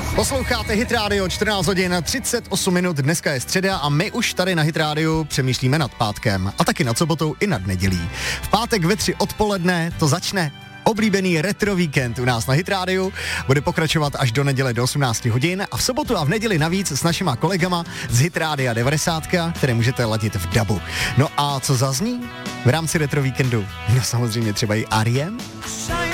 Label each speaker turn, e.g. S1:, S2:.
S1: Posloucháte Hit Radio, 14 hodin 38 minut, dneska je středa a my už tady na Hit Radio přemýšlíme nad pátkem a taky nad sobotou i nad nedělí. V pátek ve 3 odpoledne to začne oblíbený retro víkend u nás na Hit Radio, bude pokračovat až do neděle do 18 hodin a v sobotu a v neděli navíc s našima kolegama z Hit Rádia 90, které můžete ladit v dabu. No a co zazní v rámci retro víkendu? No samozřejmě třeba i R.E.M.